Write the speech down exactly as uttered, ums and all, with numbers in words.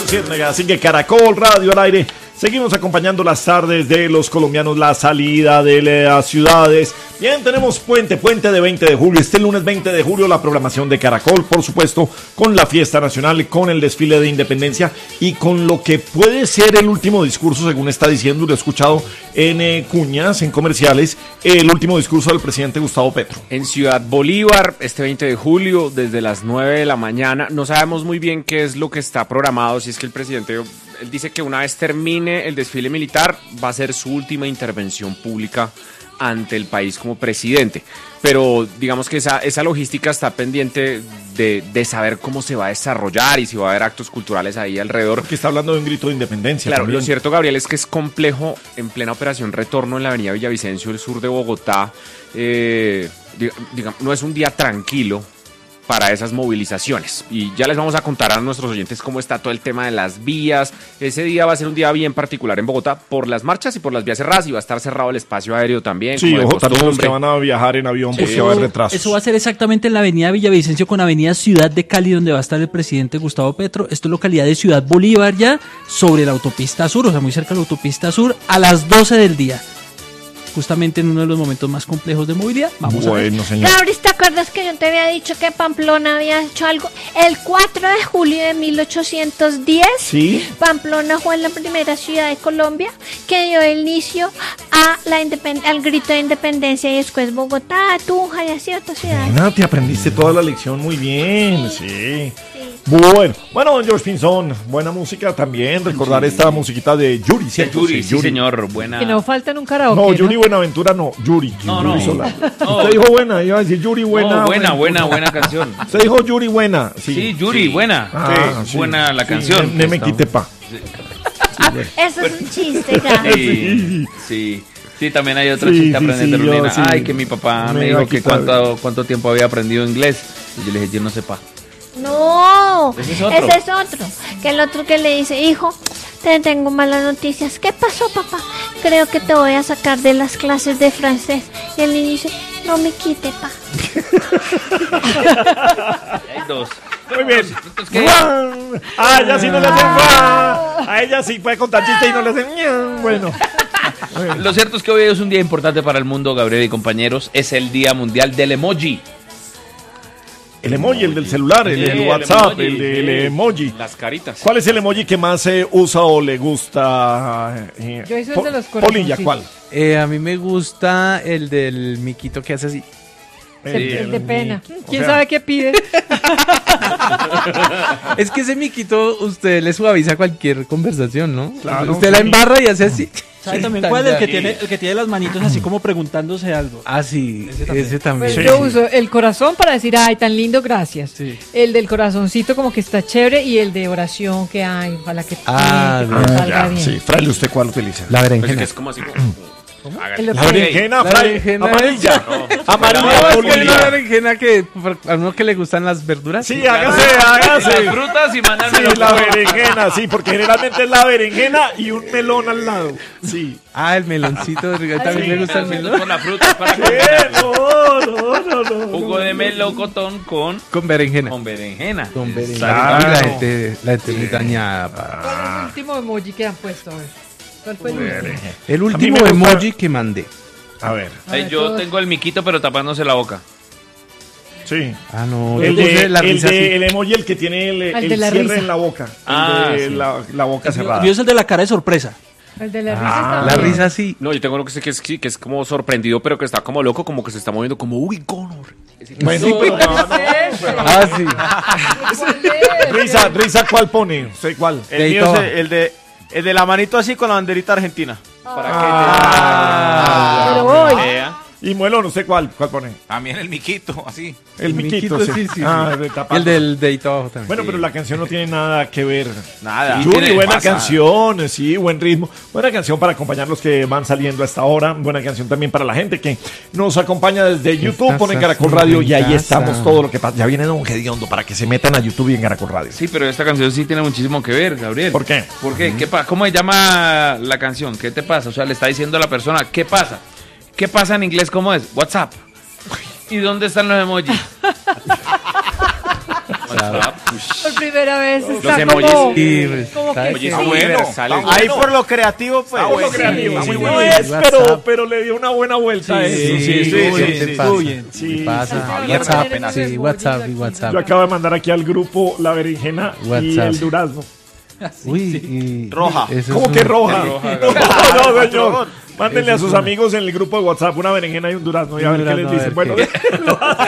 Ciénega, así que Caracol Radio al aire. Seguimos acompañando las tardes de los colombianos, la salida de las ciudades. Bien, tenemos puente, puente de veinte de julio. Este lunes veinte de julio la programación de Caracol, por supuesto, con la fiesta nacional, con el desfile de independencia y con lo que puede ser el último discurso, según está diciendo, lo he escuchado en eh, cuñas, en comerciales, el último discurso del presidente Gustavo Petro. En Ciudad Bolívar, este veinte de julio, desde las nueve de la mañana. No sabemos muy bien qué es lo que está programado, si es que el presidente... Él dice que una vez termine el desfile militar va a ser su última intervención pública ante el país como presidente. Pero digamos que esa, esa logística está pendiente de, de saber cómo se va a desarrollar y si va a haber actos culturales ahí alrededor. Porque está hablando de un grito de independencia. Claro, también. Lo cierto, Gabriel, es que es complejo en plena operación retorno en la avenida Villavicencio, el sur de Bogotá. Eh, digamos, no es un día tranquilo para esas movilizaciones, y ya les vamos a contar a nuestros oyentes cómo está todo el tema de las vías. Ese día va a ser un día bien particular en Bogotá por las marchas y por las vías cerradas, y va a estar cerrado el espacio aéreo también. Sí, como ojo, también los que van a viajar en avión, pues sí va a haber retrasos. Eso va a ser exactamente en la avenida Villavicencio con avenida Ciudad de Cali, donde va a estar el presidente Gustavo Petro. Esto es localidad de Ciudad Bolívar, ya sobre la autopista sur, o sea, muy cerca de la autopista sur, a las doce del día. Justamente en uno de los momentos más complejos de movilidad. Vamos bueno, a ver. señor. Gabriel, ¿te acuerdas que yo te había dicho que Pamplona había hecho algo? El cuatro de julio de mil ochocientos diez, ¿sí? Pamplona fue la primera ciudad de Colombia que dio inicio a la independ- al grito de independencia, y después Bogotá, Tunja y así otras ciudades. Nada, te aprendiste toda la lección muy bien, sí. Sí. Bueno, bueno, don George Pinzón, buena música también, recordar sí. esta musiquita de Yuri, ¿cierto? Yuri, sí, sí, señor, buena. Que no falta en un karaoke, No, ¿no? Yuri Buenaventura no, Yuri. No, Yuri no. Sola. No. Usted dijo buena, iba a decir Yuri buena. No, buena, buena, buena canción. Usted dijo Yuri buena. Sí, Sí, Yuri, sí. buena. Ah, Sí, sí. buena la Sí, canción. Ne, ne me quite pa. Eso es un chiste, Gabriel. Sí, sí. Sí, también hay otro Sí, chiste sí, aprender sí, yo, nena. sí. Ay, que mi papá Me me, iba a dijo que quitar. cuánto, cuánto tiempo había aprendido inglés. Y yo le dije, yo no sepa. No, Ese es otro. ese es otro. Que el otro que le dice, hijo, te tengo malas noticias. ¿Qué pasó, papá? Creo que te voy a sacar de las clases de francés. Y el niño dice, no me quite, pa. Hay dos. Muy bien. Entonces, ¿qué? ¡Guau! Ah, ya sí no le hacen guau. A ella sí puede contar chiste y no le hacen ñau. Bueno. Lo cierto es que hoy es un día importante para el mundo, Gabriel y compañeros. Es el Día Mundial del Emoji. El emoji, el del celular, el Sí, del el WhatsApp, emoji, el del sí. emoji. Las caritas. ¿Cuál es el emoji que más se usa o le gusta? eh, Yo hice el Po- de los Polilla, corazoncitos. ¿cuál? Eh, a mí me gusta el del miquito que hace así. El, el de pena. ¿Quién sea- sabe qué pide? Es que ese miquito usted le suaviza cualquier conversación, ¿no? Claro, Usted la sí. embarra y hace así. ¿Sabe también cuál es el que tiene, el que tiene las manitos así como preguntándose algo? Ah, sí, Ese ese también. también. Pues Sí. yo uso el corazón para decir, ay, tan lindo, gracias. Sí. El del corazoncito como que está chévere, y el de oración que hay, ojalá que, Ah, que ah, salga Ya, bien. sí. Fraile, ¿usted cuál utiliza? La Pues es berenjena. que es como así como... Hágale. El de La pena. berenjena, La Fraile. berenjena Amarilla. No. Amarilla, No, es que hay una polilla. berenjena que por- a uno que le gustan las verduras. Sí, hágase, hágase. Las frutas y mandarme Sí, la berenjena, sí, porque generalmente es la berenjena y un melón al lado. Sí. Ah, el meloncito, también sí, me gusta el Pero melón. con la fruta para ¿Qué? combinarlo. No, no, no, no. Jugo de melocotón con, Con berenjena. con berenjena. Con berenjena. Claro. Y la gente, la gente muy dañada. pa. ¿Cuál es el último emoji que han puesto? A ver. ¿Cuál fue el último? El A mí último me gusta- emoji que mandé. A ver, A Ay, ver, yo todos. tengo el miquito pero tapándose la boca. sí. Ah, no. El, yo puse de, la el, risa de- así. el emoji, el que tiene el, El el de la cierre risa. en la boca. Ah, el de sí. la, la boca cerrada. Yo es el de la cara de sorpresa. El de la Ah, risa está La bien. risa así. No, yo tengo uno que, sé que, es, que es como sorprendido, pero que está como loco, como que se está moviendo como, uy, Connor. Bueno, pero no, no. Ah, sí. Risa, risa, ¿cuál pone? ¿Usted cuál? De El mío todo. es el, el de el de la manito así con la banderita argentina. Para Ah, Pero voy. Vea. Y Muelón, ¿usted cuál? ¿Cuál pone? También el miquito, así. El, El miquito, miquito, sí. sí, sí, Ah, sí. de tapado. El del dedito abajo también. Bueno, pero la canción no tiene nada que ver. Nada. Yuri, tiene- buena pasa. canción, sí, buen ritmo. Buena canción para acompañar los que van saliendo a esta hora. Buena canción también para la gente que nos acompaña desde YouTube. Estás Ponen Caracol así Radio en y ahí casa. estamos todo lo que pasa. Ya viene Don Gediondo para que se metan a YouTube y en Caracol Radio. Sí, pero esta canción sí tiene muchísimo que ver, Gabriel. ¿Por qué? ¿Por qué? ¿Qué pa- ¿Cómo se llama la canción? ¿Qué te pasa? O sea, le está diciendo a la persona, ¿qué pasa? ¿Qué pasa en inglés? ¿Cómo es? WhatsApp. ¿Y dónde están los emojis? WhatsApp. Por primera vez Los está emojis. como, Sí, pues, como ¿sabes? que Oye, sí. son universales. está Ahí bueno. por lo creativo, pues. Está bueno, Sí, creativo, sí, muy sí. No bueno. es, WhatsApp. pero, pero le dio una buena vuelta a Sí, eso. sí, sí, sí, ¿qué sí, te sí. pasa? Muy bien. Sí. ¿Qué pasa? Javier, WhatsApp, apenas- sí, WhatsApp y Yo WhatsApp. acabo de mandar aquí al grupo la berenjena y WhatsApp. el durazno. Uy, y Roja. eso ¿Cómo es que un- roja? roja, No, no, señor. Mándenle a Eso es sus una- amigos en el grupo de WhatsApp una berenjena y un durazno y a Un ver qué les durazno, a dicen. ver Bueno,